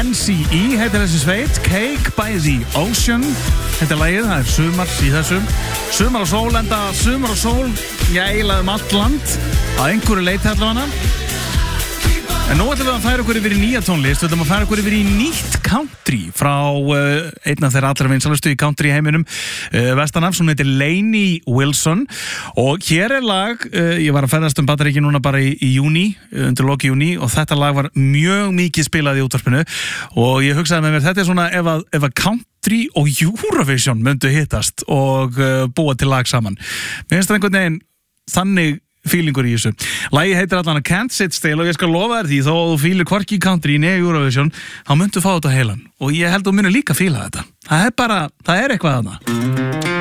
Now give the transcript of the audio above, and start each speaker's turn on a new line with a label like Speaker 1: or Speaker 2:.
Speaker 1: NCE heitir þessi sveit, Cake by the Ocean. Þetta lagið, það sumar í þessum. Sumar og sól, enda sumar og sól, eiginlega allt land. Á einhverju leiti allavega. En nú ætlum við að færa okkur yfir í nýja tónlist. Við ætlum að færa okkur yfir í nýtt country frá einn af þeirra allra vinsælustu í country heiminum vestanaf, sem heitir Lainey Wilson. Og hér lag, ég var að ferðast Bandaríkin núna bara í júní, undir loki júní, og þetta lag var mjög mikið spilað í útvarpinu. Og ég hugsaði með mér, þetta svona ef að country og Eurovision myndu hittast og búa til lag saman. Mér finnst það einhvern veginn þannig feelingur í þessu. Lagið heitir allan að Can't Sit Still og ég skal lofa þér því þó þú fílir hvorki country né Eurovision, þá myndu fá þetta heilan og ég held að þú myndu líka fíla þetta. Það er eitthvað þarna.